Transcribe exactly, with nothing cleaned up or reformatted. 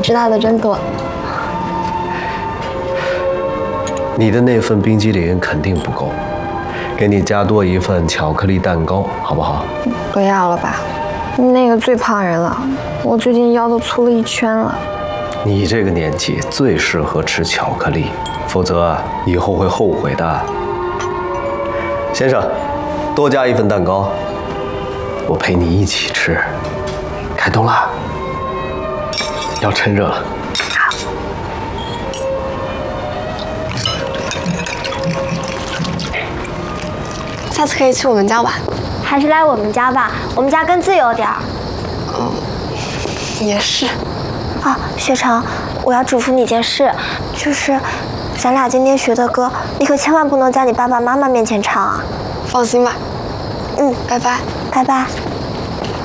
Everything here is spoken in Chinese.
知道的真多。 你的那份冰激凌肯定不够，给你加多一份巧克力蛋糕，好不好？ 不要了吧，那个最胖人了，我最近腰都粗了一圈了。 你这个年纪最适合吃巧克力，否则以后会后悔的。先生，多加一份蛋糕，我陪你一起吃。开动了，要趁热了。 好。 下次可以去我们家玩， 还是来我们家吧，我们家更自由点儿。 嗯，也是。 啊，雪成，我要嘱咐你件事，就是咱俩今天学的歌，你可千万不能在你爸爸妈妈面前唱啊。 放心吧。嗯，拜拜， 拜拜。